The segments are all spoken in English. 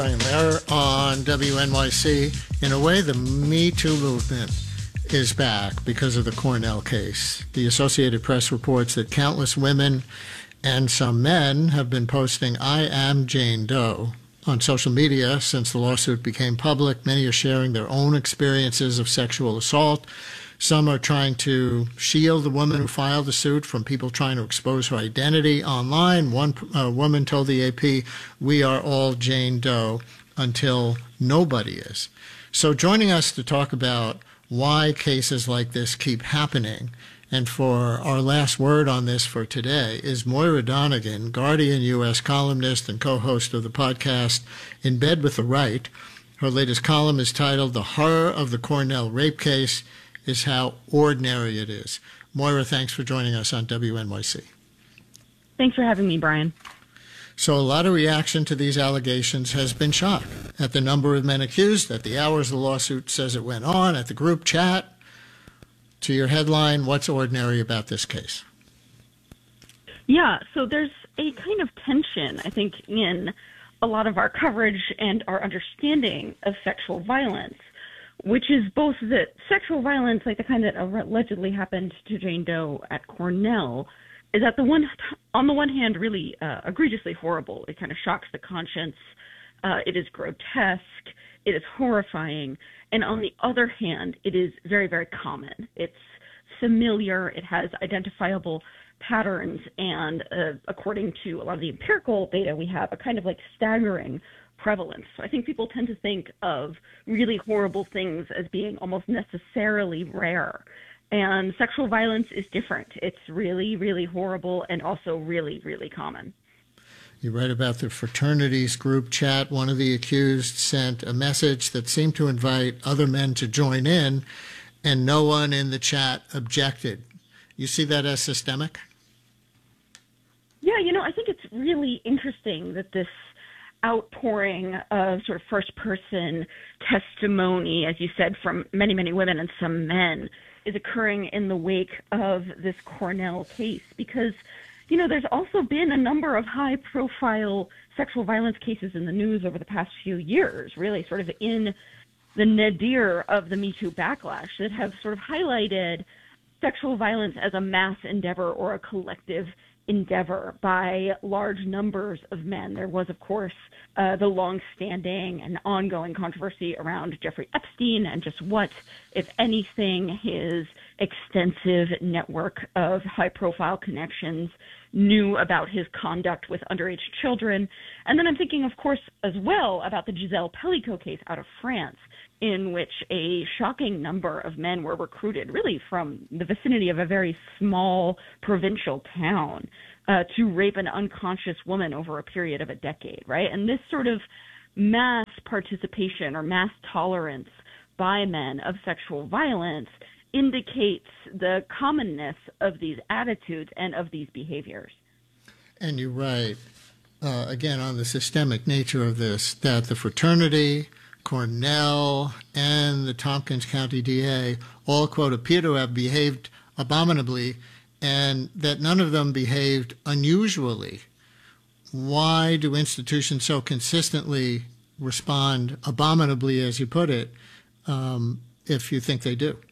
Brian Lehrer on WNYC. In a way, the Me Too movement is back because of the Cornell case. The Associated Press reports that countless women and some men have been posting "I am Jane Doe" on social media since the lawsuit became public. Many are sharing their own experiences of sexual assault. Some are trying to shield the woman who filed the suit from people trying to expose her identity online. One woman told the AP, "We are all Jane Doe until nobody is." So joining us to talk about why cases like this keep happening, and for our last word on this for today, is Moira Donegan, Guardian U.S. columnist and co-host of the podcast In Bed with the Right. Her latest column is titled "The Horror of the Cornell Rape Case is How Ordinary It Is." Moira, thanks for joining us on WNYC. Thanks for having me, Brian. So a lot of reaction to these allegations has been shock at the number of men accused, at the hours the lawsuit says it went on, at the group chat. To your headline, what's ordinary about this case? Yeah, so there's a kind of tension, I think, in a lot of our coverage and our understanding of sexual violence, which is both that sexual violence, like the kind that allegedly happened to Jane Doe at Cornell, is on the one hand really egregiously horrible. It kind of shocks the conscience. It is grotesque. It is horrifying. And on the other hand, it is very, very common. It's familiar. It has identifiable patterns. And according to a lot of the empirical data we have, a kind of like staggering prevalence. So I think people tend to think of really horrible things as being almost necessarily rare. And sexual violence is different. It's really, really horrible and also really, really common. You read about the fraternities group chat. One of the accused sent a message that seemed to invite other men to join in, and no one in the chat objected. You see that as systemic? Yeah, I think it's really interesting that this outpouring of sort of first-person testimony, as you said, from many, many women and some men, is occurring in the wake of this Cornell case. Because, there's also been a number of high-profile sexual violence cases in the news over the past few years, really sort of in the nadir of the Me Too backlash, that have sort of highlighted sexual violence as a mass endeavor or a collective endeavor by large numbers of men. There was, of course, the long-standing and ongoing controversy around Jeffrey Epstein and just what, if anything, his extensive network of high-profile connections knew about his conduct with underage children. And then I'm thinking, of course, as well about the Giselle Pellicot case out of France, in which a shocking number of men were recruited, really from the vicinity of a very small provincial town, to rape an unconscious woman over a period of a decade, right? And this sort of mass participation or mass tolerance by men of sexual violence indicates the commonness of these attitudes and of these behaviors. And you write, again, on the systemic nature of this, that the fraternity, Cornell, and the Tompkins County DA all, quote, appear to have behaved abominably, and that none of them behaved unusually. Why do institutions so consistently respond abominably, as you put it, if you think they do?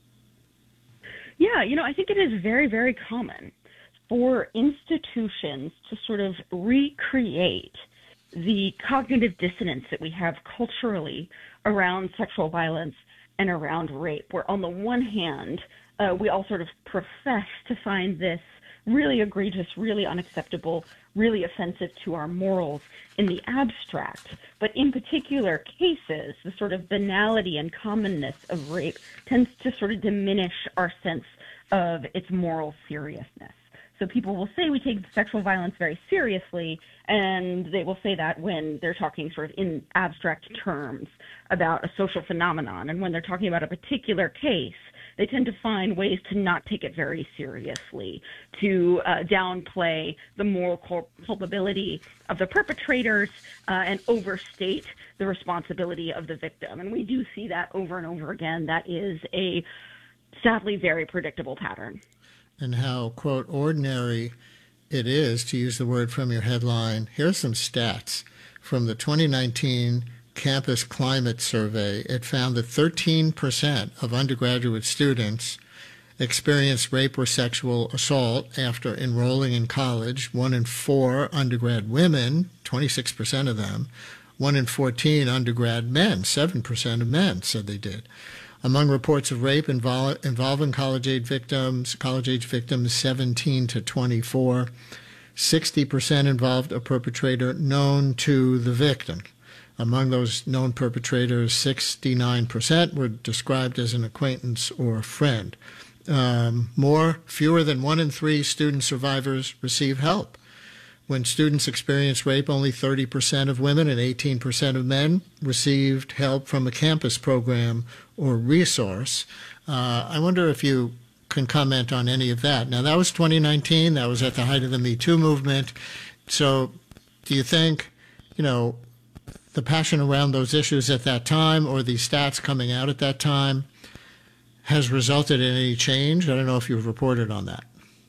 Yeah, I think it is very, very common for institutions to sort of recreate the cognitive dissonance that we have culturally around sexual violence and around rape, where on the one hand, we all sort of profess to find this really egregious, really unacceptable, really offensive to our morals in the abstract. But in particular cases, the sort of banality and commonness of rape tends to sort of diminish our sense of its moral seriousness. So people will say we take sexual violence very seriously, and they will say that when they're talking sort of in abstract terms about a social phenomenon. And when they're talking about a particular case, they tend to find ways to not take it very seriously, to downplay the moral culpability of the perpetrators and overstate the responsibility of the victim. And we do see that over and over again. That is a sadly very predictable pattern. And how, quote, ordinary it is, to use the word from your headline. Here are some stats. from the 2019 Campus Climate Survey, it found that 13% of undergraduate students experienced rape or sexual assault after enrolling in college. 1 in 4 undergrad women, 26% of them. 1 in 14 undergrad men, 7% of men said they did. Among reports of rape involving college-age victims 17 to 24, 60% involved a perpetrator known to the victim. Among those known perpetrators, 69% were described as an acquaintance or friend. Fewer than 1 in 3 student survivors receive help. When students experience rape, only 30% of women and 18% of men received help from a campus program or resource. I wonder if you can comment on any of that. Now, that was 2019. That was at the height of the Me Too movement. So do you think, the passion around those issues at that time or the stats coming out at that time has resulted in any change? I don't know if you've reported on that.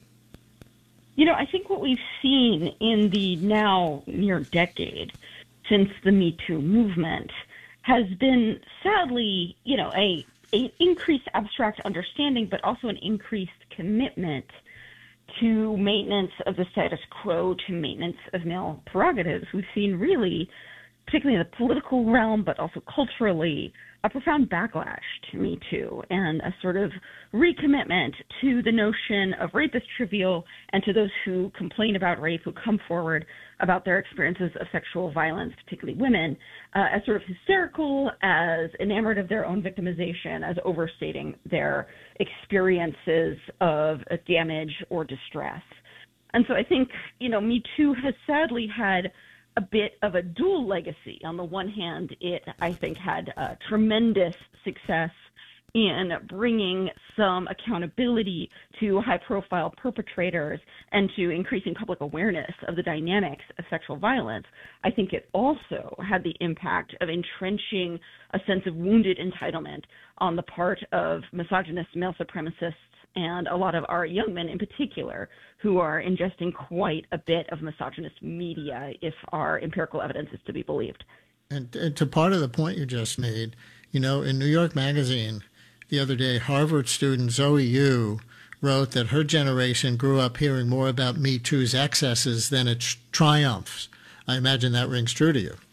I think what we've seen in the now near decade since the Me Too movement has been sadly, a increased abstract understanding, but also an increased commitment to maintenance of the status quo, to maintenance of male prerogatives. We've seen really, particularly in the political realm, but also culturally, a profound backlash to Me Too and a sort of recommitment to the notion of rape as trivial, and to those who complain about rape, who come forward about their experiences of sexual violence, particularly women, as sort of hysterical, as enamored of their own victimization, as overstating their experiences of damage or distress. And so I think, Me Too has sadly had a bit of a dual legacy. On the one hand, it, I think, had tremendous success in bringing some accountability to high-profile perpetrators and to increasing public awareness of the dynamics of sexual violence. I think it also had the impact of entrenching a sense of wounded entitlement on the part of misogynist male supremacists and a lot of our young men in particular, who are ingesting quite a bit of misogynist media, if our empirical evidence is to be believed. And to part of the point you just made, in New York Magazine the other day, Harvard student Zoe Yu wrote that her generation grew up hearing more about Me Too's excesses than its triumphs. I imagine that rings true to you.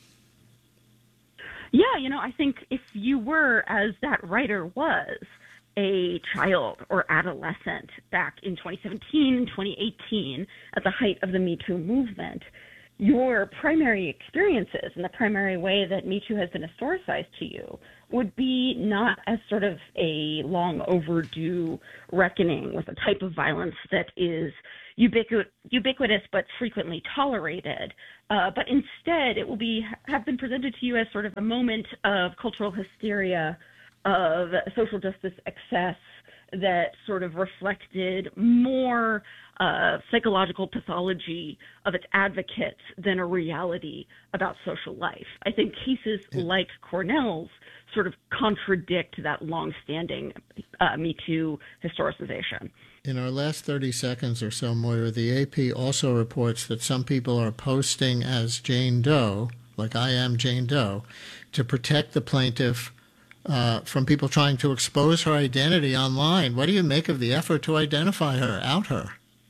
Yeah, I think if you were, as that writer was, a child or adolescent back in 2017 and 2018 at the height of the Me Too movement, your primary experiences and the primary way that Me Too has been historicized to you would be not as sort of a long overdue reckoning with a type of violence that is ubiquitous but frequently tolerated, but instead it will have been presented to you as sort of a moment of cultural hysteria, of social justice excess that sort of reflected more psychological pathology of its advocates than a reality about social life. I think cases like Cornell's sort of contradict that longstanding Me Too historicization. In our last 30 seconds or so, Moira, the AP also reports that some people are posting as Jane Doe, like I am Jane Doe, to protect the plaintiff from people trying to expose her identity online. What do you make of the effort to identify her, out her?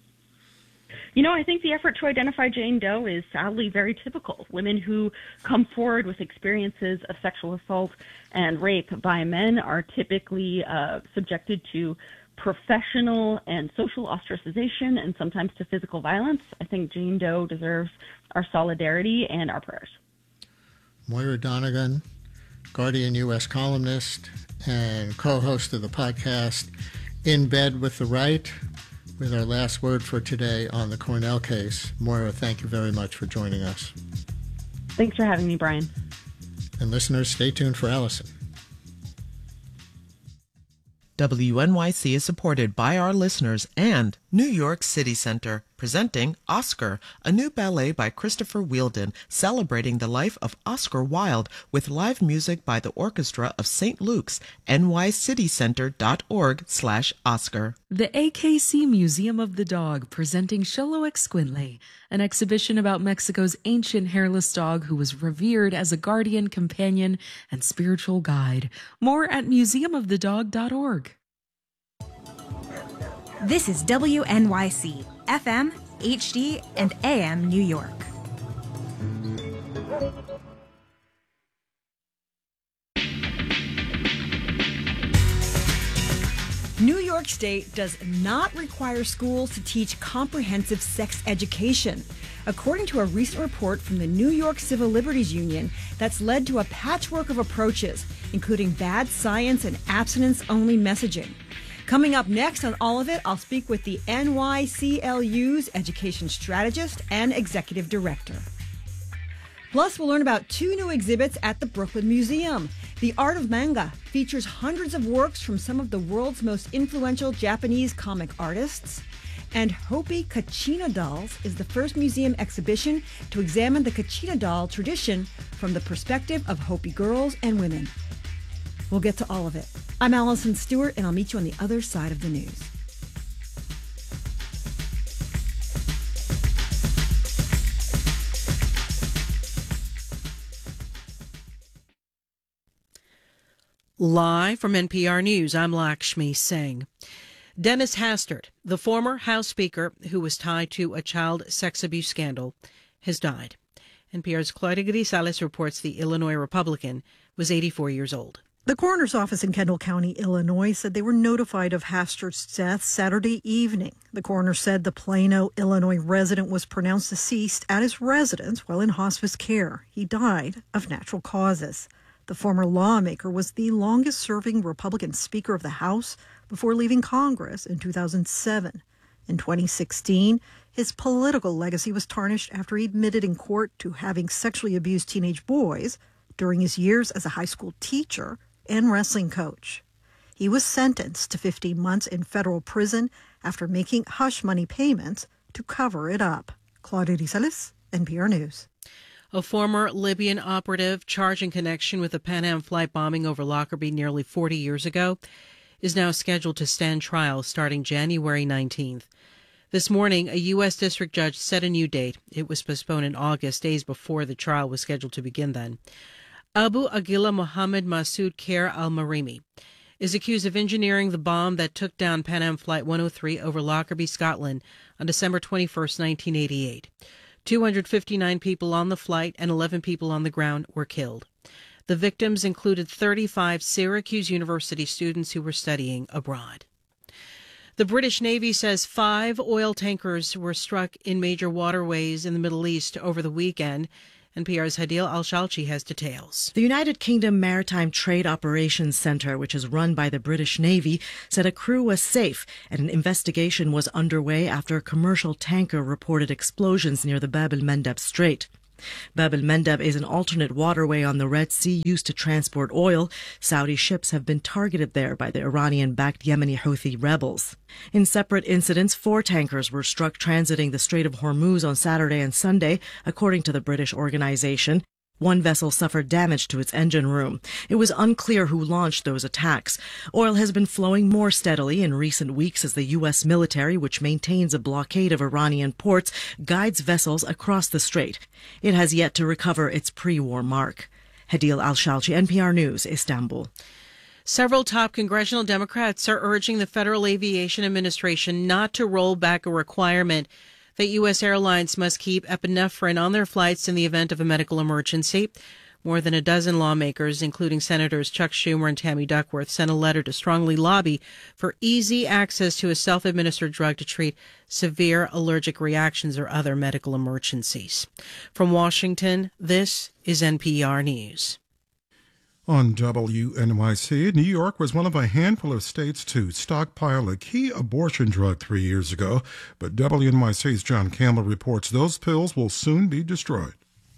I think the effort to identify Jane Doe is sadly very typical. Women who come forward with experiences of sexual assault and rape by men are typically subjected to professional and social ostracization and sometimes to physical violence. I think Jane Doe deserves our solidarity and our prayers. Moira Donegan, Guardian U.S. columnist and co-host of the podcast In Bed with the Right, with our last word for today on the Cornell case. Moira, thank you very much for joining us. Thanks for having me, Brian. And listeners, stay tuned for Allison. WNYC is supported by our listeners and New York City Center, presenting Oscar, a new ballet by Christopher Wheeldon, celebrating the life of Oscar Wilde with live music by the Orchestra of St. Luke's, nycitycenter.org/Oscar. The AKC Museum of the Dog, presenting Xoloitzcuintle, an exhibition about Mexico's ancient hairless dog who was revered as a guardian, companion, and spiritual guide. More at museumofthedog.org. This is WNYC, FM, HD, and AM New York. New York State does not require schools to teach comprehensive sex education, according to a recent report from the New York Civil Liberties Union that's led to a patchwork of approaches, including bad science and abstinence-only messaging. Coming up next on all of it, I'll speak with the NYCLU's education strategist and executive director. Plus, we'll learn about 2 new exhibits at the Brooklyn Museum. The Art of Manga features hundreds of works from some of the world's most influential Japanese comic artists. And Hopi Kachina Dolls is the first museum exhibition to examine the Kachina doll tradition from the perspective of Hopi girls and women. We'll get to all of it. I'm Allison Stewart, and I'll meet you on the other side of the news. Live from NPR News, I'm Lakshmi Singh. Dennis Hastert, the former House Speaker who was tied to a child sex abuse scandal, has died. NPR's Claudia Grisales reports the Illinois Republican was 84 years old. The coroner's office in Kendall County, Illinois, said they were notified of Hastert's death Saturday evening. The coroner said the Plano, Illinois resident was pronounced deceased at his residence while in hospice care. He died of natural causes. The former lawmaker was the longest-serving Republican Speaker of the House before leaving Congress in 2007. In 2016, his political legacy was tarnished after he admitted in court to having sexually abused teenage boys during his years as a high school teacher and wrestling coach. He was sentenced to 15 months in federal prison after making hush money payments to cover it up. Claudia Grisales, NPR News. A former Libyan operative charged in connection with the Pan Am flight bombing over Lockerbie nearly 40 years ago is now scheduled to stand trial starting January 19th. This morning, a U.S. district judge set a new date. It was postponed in August, days before the trial was scheduled to begin then. Abu Aguila Mohammed Masoud Khair al-Marimi is accused of engineering the bomb that took down Pan Am Flight 103 over Lockerbie, Scotland on December 21, 1988. 259 people on the flight and 11 people on the ground were killed. The victims included 35 Syracuse University students who were studying abroad. The British Navy says 5 oil tankers were struck in major waterways in the Middle East over the weekend. NPR's Hadil Al-Shalchi has details. The United Kingdom Maritime Trade Operations Centre, which is run by the British Navy, said a crew was safe and an investigation was underway after a commercial tanker reported explosions near the Bab el-Mandeb Strait. Bab el-Mandeb is an alternate waterway on the Red Sea used to transport oil. Saudi ships have been targeted there by the Iranian-backed Yemeni Houthi rebels. In separate incidents, 4 tankers were struck transiting the Strait of Hormuz on Saturday and Sunday, according to the British organization. One vessel suffered damage to its engine room. It was unclear who launched those attacks. Oil has been flowing more steadily in recent weeks as the U.S. military, which maintains a blockade of Iranian ports, guides vessels across the strait. It has yet to recover its pre-war mark. Hadil Al-Shalchi, NPR News, Istanbul. Several top congressional Democrats are urging the Federal Aviation Administration not to roll back a requirement that U.S. airlines must keep epinephrine on their flights in the event of a medical emergency. More than a dozen lawmakers, including Senators Chuck Schumer and Tammy Duckworth, sent a letter to strongly lobby for easy access to a self-administered drug to treat severe allergic reactions or other medical emergencies. From Washington, this is NPR News. On WNYC, New York was one of a handful of states to stockpile a key abortion drug 3 years ago, but WNYC's John Campbell reports those pills will soon be destroyed.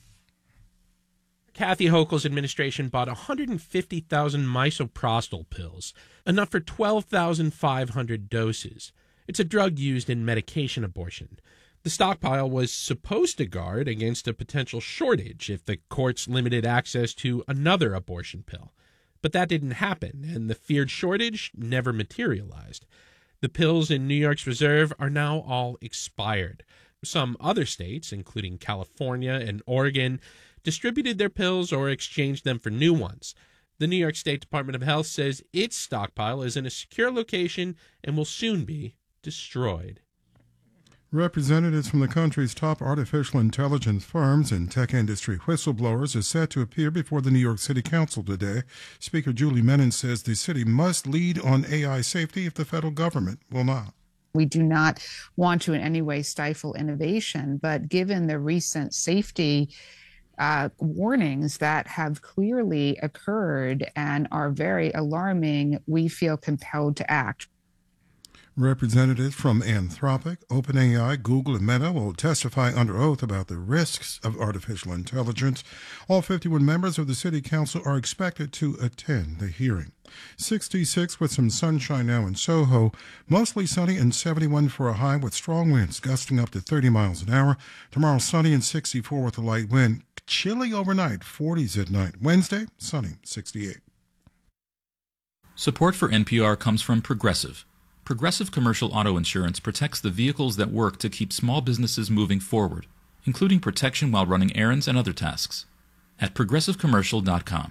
Kathy Hochul's administration bought 150,000 misoprostol pills, enough for 12,500 doses. It's a drug used in medication abortion. The stockpile was supposed to guard against a potential shortage if the courts limited access to another abortion pill. But that didn't happen, and the feared shortage never materialized. The pills in New York's reserve are now all expired. Some other states, including California and Oregon, distributed their pills or exchanged them for new ones. The New York State Department of Health says its stockpile is in a secure location and will soon be destroyed. Representatives from the country's top artificial intelligence firms and tech industry whistleblowers are set to appear before the New York City Council today. Speaker Julie Menin says the city must lead on AI safety if the federal government will not. We do not want to in any way stifle innovation, but given the recent safety warnings that have clearly occurred and are very alarming, we feel compelled to act. Representatives from Anthropic, OpenAI, Google, and Meta will testify under oath about the risks of artificial intelligence. All 51 members of the City Council are expected to attend the hearing. 66 with some sunshine now in Soho. Mostly sunny and 71 for a high with strong winds gusting up to 30 miles an hour. Tomorrow sunny and 64 with a light wind. Chilly overnight, 40s at night. Wednesday, sunny, 68. Support for NPR comes from Progressive. Progressive Commercial Auto Insurance protects the vehicles that work to keep small businesses moving forward, including protection while running errands and other tasks. At progressivecommercial.com.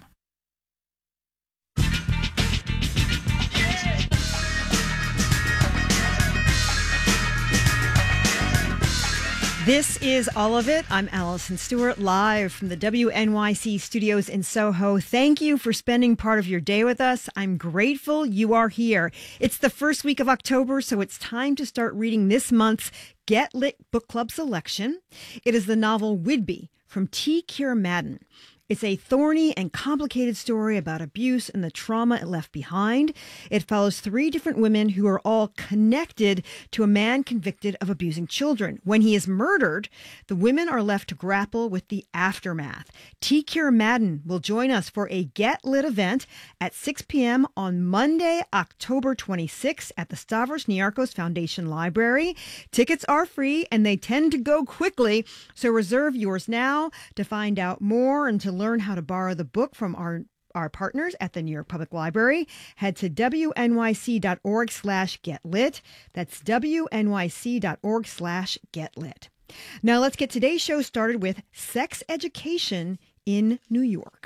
This is All of It. I'm Allison Stewart, live from the WNYC studios in Soho. Thank you for spending part of your day with us. I'm grateful you are here. It's the first week of October, so it's time to start reading this month's Get Lit Book Club selection. It is the novel Whidbey from T. Keira Madden. It's a thorny and complicated story about abuse and the trauma it left behind. It follows 3 different women who are all connected to a man convicted of abusing children. When he is murdered, the women are left to grapple with the aftermath. T. Keira Madden will join us for a Get Lit event at 6 p.m. on Monday, October 26th at the Stavros Niarchos Foundation Library. Tickets are free and they tend to go quickly, so reserve yours now. To find out more and to learn how to borrow the book from our partners at the New York Public Library, head to wnyc.org/getlit. That's wnyc.org/getlit. Now let's get today's show started with sex education in New York.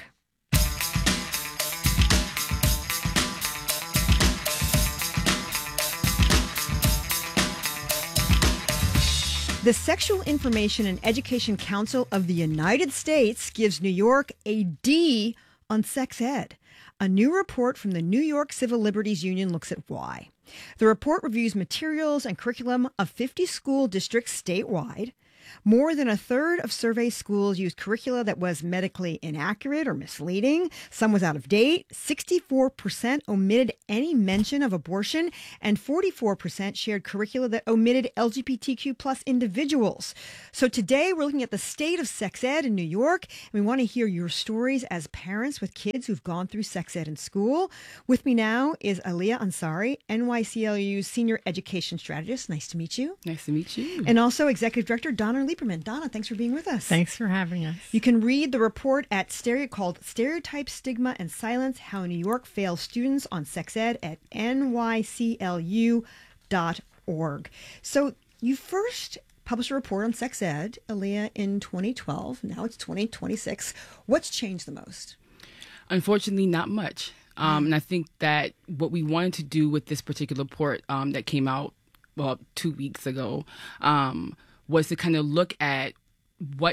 The Sexual Information and Education Council of the United States gives New York a D on sex ed. A new report from the New York Civil Liberties Union looks at why. The report reviews materials and curriculum of 50 school districts statewide. More than a third of survey schools used curricula that was medically inaccurate or misleading. Some was out of date. 64% omitted any mention of abortion, and 44% shared curricula that omitted LGBTQ plus individuals. So today we're looking at the state of sex ed in New York, and we want to hear your stories as parents with kids who've gone through sex ed in school. With me now is Aliyah Ansari, NYCLU's Senior Education Strategist. Nice to meet you. Nice to meet you. And also Executive Director Donna Lieberman. Donna, thanks for being with us. Thanks for having us. You can read the report at called Stereotype, Stigma, and Silence, How New York Fails Students on Sex Ed at nyclu.org. So you first published a report on sex ed, Aliyah, in 2012. Now it's 2026. What's changed the most? Unfortunately, not much. And I think that what we wanted to do with this particular report that came out, 2 weeks ago, was to kind of look at what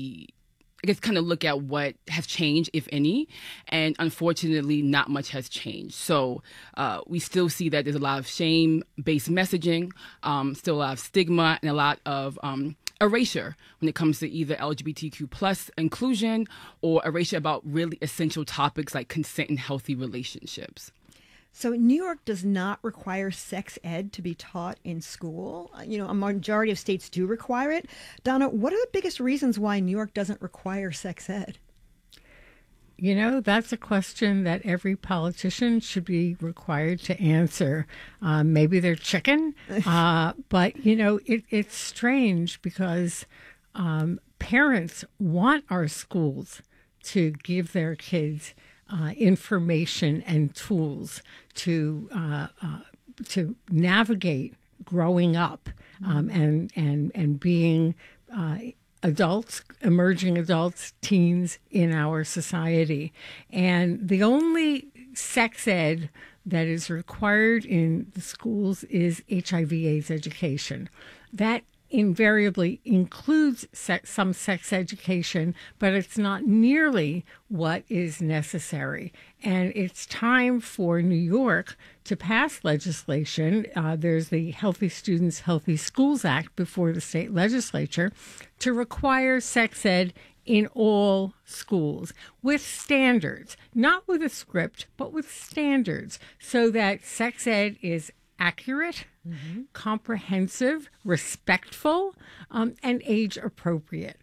has changed, if any. And unfortunately, not much has changed. So we still see that there's a lot of shame-based messaging, still a lot of stigma, and a lot of erasure when it comes to either LGBTQ plus inclusion or erasure about really essential topics like consent and healthy relationships. So New York does not require sex ed to be taught in school. A majority of states do require it. Donna, what are the biggest reasons why New York doesn't require sex ed? You know, that's a question that every politician should be required to answer. Maybe they're chicken, but, you know, it's strange because parents want our schools to give their kids information and tools to navigate growing up and being adults, emerging adults, teens in our society. And the only sex ed that is required in the schools is HIV/AIDS education. That invariably includes some sex education, but it's not nearly what is necessary. And it's time for New York to pass legislation. There's the Healthy Students, Healthy Schools Act before the state legislature to require sex ed in all schools with standards, not with a script, but with standards, so that sex ed is accurate, comprehensive, respectful, and age appropriate.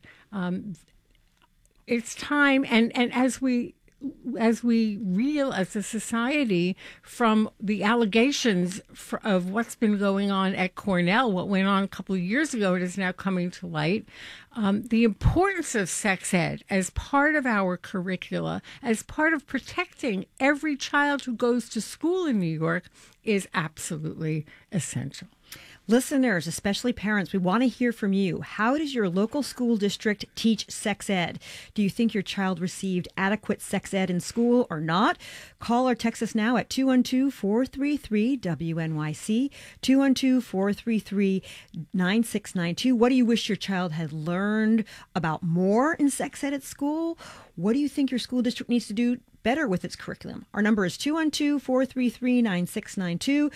It's time, and as we reel as a society from the allegations of what's been going on at Cornell, what went on a couple of years ago, it is now coming to light. The importance of sex ed as part of our curricula, as part of protecting every child who goes to school in New York, is absolutely essential. Listeners, especially parents, we want to hear from you. How does your local school district teach sex ed? Do you think your child received adequate sex ed in school or not? Call or text us now at 212-433-WNYC, 212-433-9692. What do you wish your child had learned about more in sex ed at school? What do you think your school district needs to do better with its curriculum? Our number is 212-433-9692,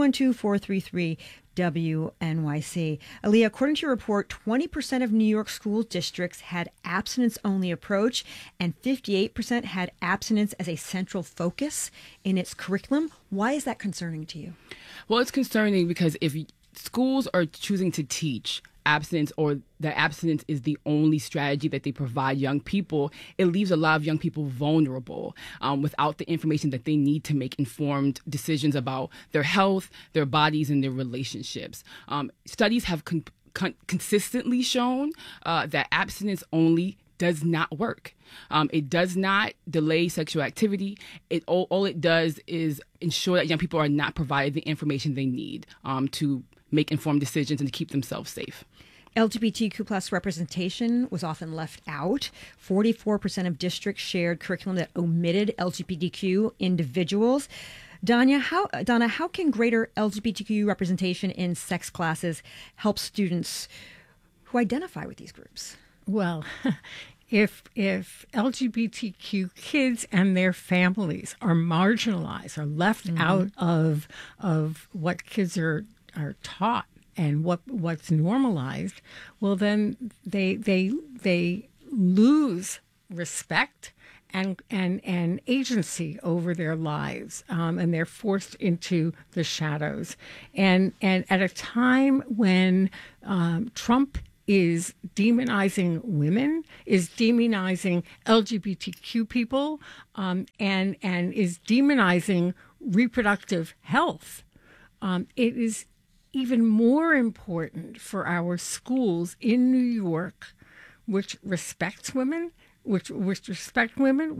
212-433-WNYC. Aaliyah, according to your report, 20% of New York school districts had abstinence-only approach, and 58% had abstinence as a central focus in its curriculum. Why is that concerning to you? Well, it's concerning because if schools are choosing to teach abstinence, or that abstinence is the only strategy that they provide young people, it leaves a lot of young people vulnerable without the information that they need to make informed decisions about their health, their bodies, and their relationships. Studies have consistently shown that abstinence only does not work. It does not delay sexual activity. All it does is ensure that young people are not provided the information they need to make informed decisions and to keep themselves safe. LGBTQ plus representation was often left out. 44% of districts shared curriculum that omitted LGBTQ individuals. Donna, how can greater LGBTQ representation in sex classes help students who identify with these groups? Well, if LGBTQ kids and their families are marginalized, are left out of what kids are taught and what's normalized, well, then they lose respect and agency over their lives, and they're forced into the shadows. And at a time when Trump is demonizing women, is demonizing LGBTQ people, and is demonizing reproductive health, it is even more important for our schools in New York, which respect women, which respect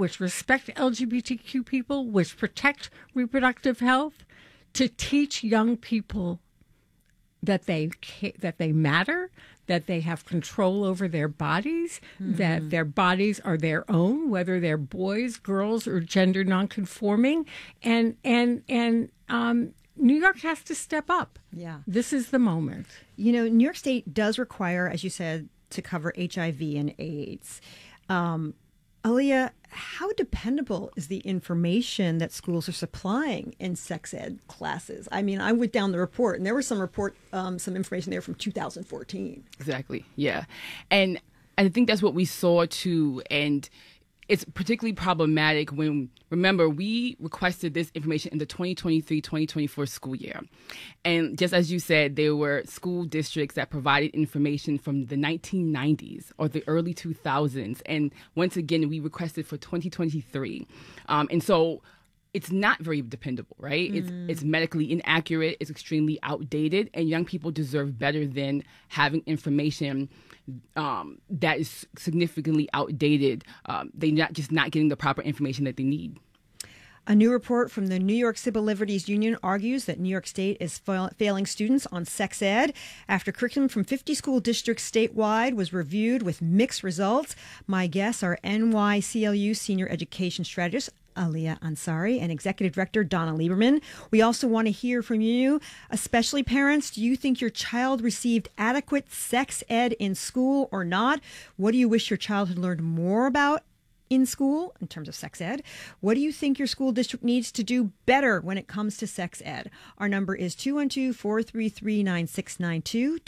LGBTQ people, which protect reproductive health, to teach young people that they matter, that they have control over their bodies, that their bodies are their own, whether they're boys, girls, or gender nonconforming, and New York has to step up. Yeah. This is the moment. You know, New York State does require, as you said, to cover HIV and AIDS. Aaliyah, how dependable is the information that schools are supplying in sex ed classes? I mean, I went down the report, and there was some information there from 2014. Exactly, yeah. And I think that's what we saw, too. And it's particularly problematic when, remember, we requested this information in the 2023-2024 school year. And just as you said, there were school districts that provided information from the 1990s or the early 2000s. And once again, we requested for 2023. And so it's not very dependable, right? It's medically inaccurate. It's extremely outdated. And young people deserve better than having information that is significantly outdated. They're not getting the proper information that they need. A new report from the New York Civil Liberties Union argues that New York State is failing students on sex ed. After curriculum from 50 school districts statewide was reviewed with mixed results, my guests are NYCLU Senior Education Strategist Alia Ansari and Executive Director Donna Lieberman. We also want to hear from you, especially parents. Do you think your child received adequate sex ed in school or not? What do you wish your child had learned more about in school in terms of sex ed? What do you think your school district needs to do better when it comes to sex ed? Our number is 212-433-9692,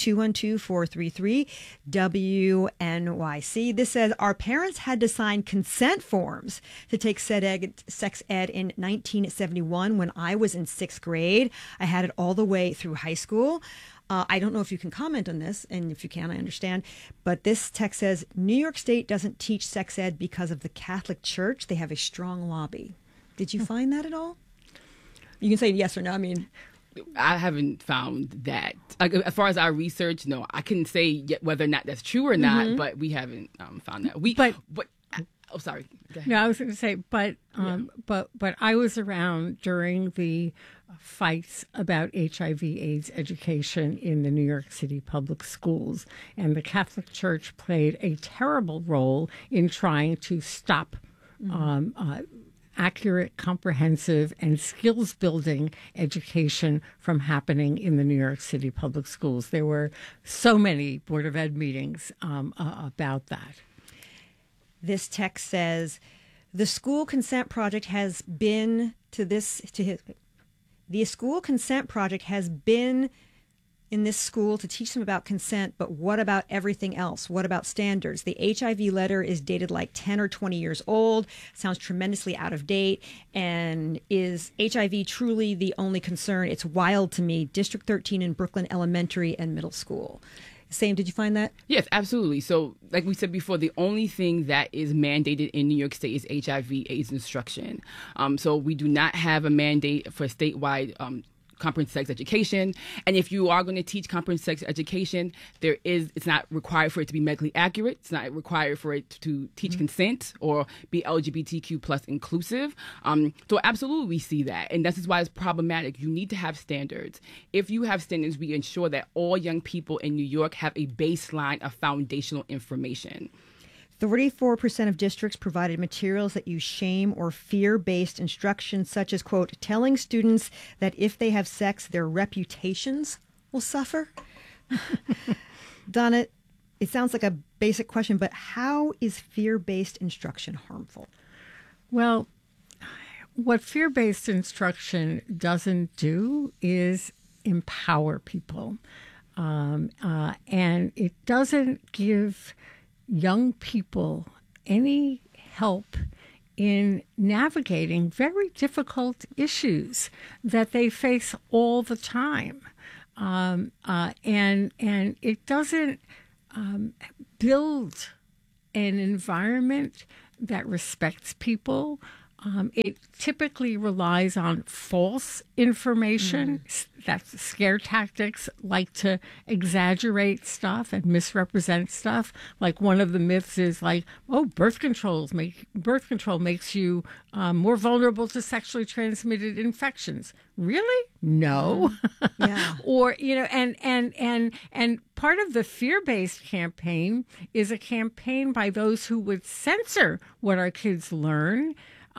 212-433-WNYC. This says our parents had to sign consent forms to take sex ed in 1971 when I was in 6th grade. I had it all the way through high school. I don't know if you can comment on this, and if you can, I understand. But this text says, New York State doesn't teach sex ed because of the Catholic Church. They have a strong lobby. Did you find that at all? You can say yes or no. I mean, I haven't found that. Like, as far as our research, no, I couldn't say yet whether or not that's true or not, but we haven't found that. Oh, sorry. No, I was going to say, but I was around during the fights about HIV/AIDS education in the New York City public schools, and the Catholic Church played a terrible role in trying to stop accurate, comprehensive, and skills-building education from happening in the New York City public schools. There were so many Board of Ed meetings about that. This text says, the school consent project has been the school consent project has been in this school to teach them about consent, but what about everything else? What about standards? The HIV letter is dated like 10 or 20 years old, sounds tremendously out of date, and is HIV truly the only concern? It's wild to me. District 13 in Brooklyn Elementary and Middle School. Same, did you find that? Yes, absolutely. So, like we said before, the only thing that is mandated in New York State is HIV/AIDS instruction. So we do not have a mandate for statewide comprehensive sex education. And if you are going to teach comprehensive sex education, it's not required for it to be medically accurate. It's not required for it to teach consent or be LGBTQ plus inclusive. So absolutely we see that. And this is why it's problematic. You need to have standards. If you have standards, we ensure that all young people in New York have a baseline of foundational information. 34% of districts provided materials that use shame or fear-based instruction, such as, quote, telling students that if they have sex, their reputations will suffer. Donna, it sounds like a basic question, but how is fear-based instruction harmful? Well, what fear-based instruction doesn't do is empower people. And it doesn't give young people any help in navigating very difficult issues that they face all the time. And it doesn't build an environment that respects people. It typically relies on false information. That's scare tactics, like to exaggerate stuff and misrepresent stuff. Like one of the myths is like, oh, birth control makes you more vulnerable to sexually transmitted infections. Really? No. Yeah. Or, and part of the fear-based campaign is a campaign by those who would censor what our kids learn.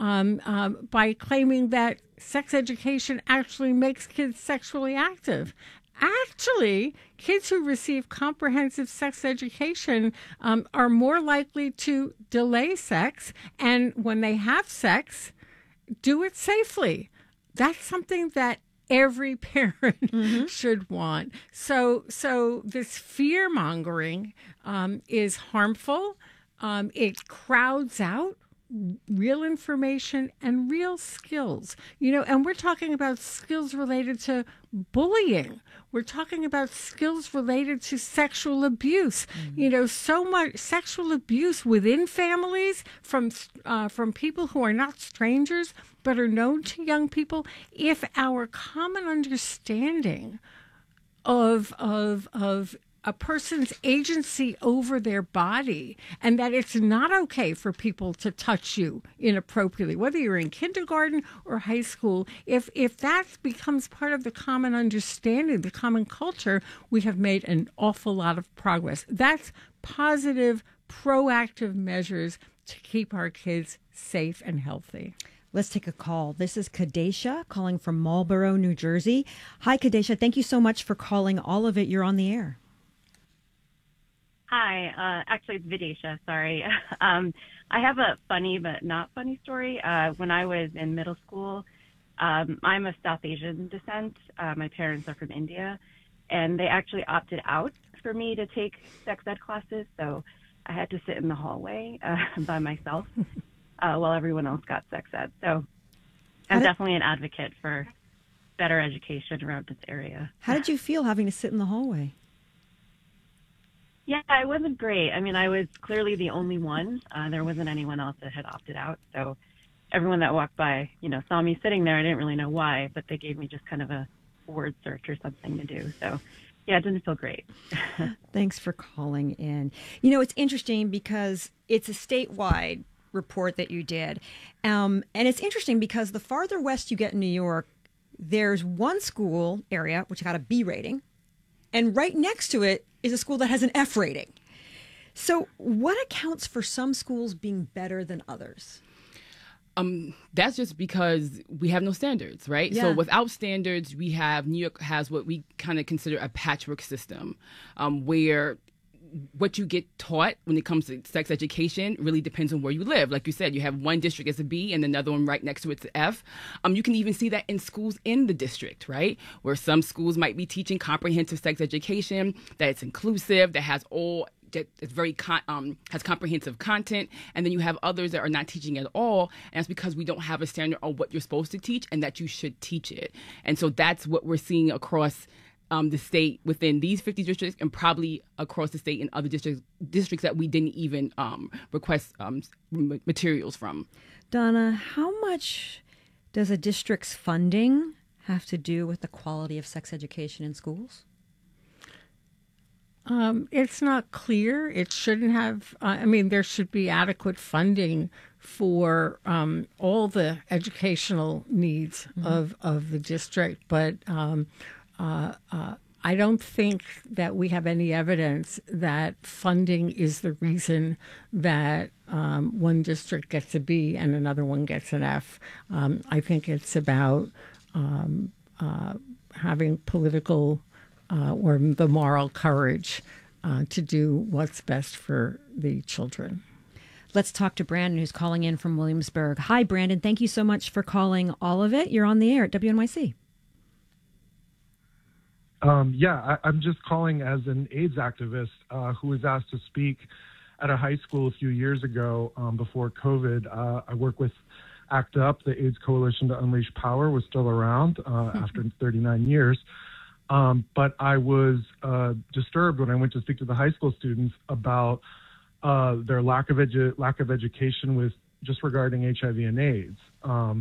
By claiming that sex education actually makes kids sexually active. Actually, kids who receive comprehensive sex education are more likely to delay sex, and when they have sex, do it safely. That's something that every parent should want. So this fear-mongering is harmful. It crowds out real information and real skills, and we're talking about skills related to bullying. We're talking about skills related to sexual abuse. So much sexual abuse within families from people who are not strangers but are known to young people. If our common understanding of a person's agency over their body, and that it's not okay for people to touch you inappropriately, whether you're in kindergarten or high school, if that becomes part of the common understanding, the common culture, we have made an awful lot of progress. That's positive, proactive measures to keep our kids safe and healthy. Let's take a call. This is Kadesha calling from Marlboro, New Jersey. Hi, Kadesha. Thank you so much for calling All of It. You're on the air. Hi, actually it's Videsha, sorry. I have a funny but not funny story. When I was in middle school, I'm of South Asian descent. My parents are from India, and they actually opted out for me to take sex ed classes, so I had to sit in the hallway by myself while everyone else got sex ed. So I'm definitely an advocate for better education around this area. How did you feel having to sit in the hallway? Yeah, it wasn't great. I mean, I was clearly the only one. There wasn't anyone else that had opted out. So everyone that walked by, saw me sitting there. I didn't really know why, but they gave me just kind of a word search or something to do. So, yeah, it didn't feel great. Thanks for calling in. It's interesting because it's a statewide report that you did. And it's interesting because the farther west you get in New York, there's one school area which got a B rating, and right next to it is a school that has an F rating. So what accounts for some schools being better than others? That's just because we have no standards, right? Yeah. So without standards, New York has what we kind of consider a patchwork system, where what you get taught when it comes to sex education really depends on where you live. Like you said, you have one district as a B and another one right next to it's an F. You can even see that in schools in the district, right? Where some schools might be teaching comprehensive sex education, that it's inclusive, that has has comprehensive content, and then you have others that are not teaching at all, and that's because we don't have a standard on what you're supposed to teach and that you should teach it. And so that's what we're seeing across the state within these 50 districts, and probably across the state in other districts that we didn't even request materials from. Donna, how much does a district's funding have to do with the quality of sex education in schools? It's not clear. It shouldn't have. There should be adequate funding for all the educational needs of the district, but I don't think that we have any evidence that funding is the reason that one district gets a B and another one gets an F. I think it's about having political or the moral courage to do what's best for the children. Let's talk to Brandon, who's calling in from Williamsburg. Hi, Brandon. Thank you so much for calling All of It. You're on the air at WNYC. I'm just calling as an AIDS activist who was asked to speak at a high school a few years ago before COVID. I work with ACT UP, the AIDS Coalition to Unleash Power, was still around after 39 years. But I was disturbed when I went to speak to the high school students about their lack of education with just regarding HIV and AIDS.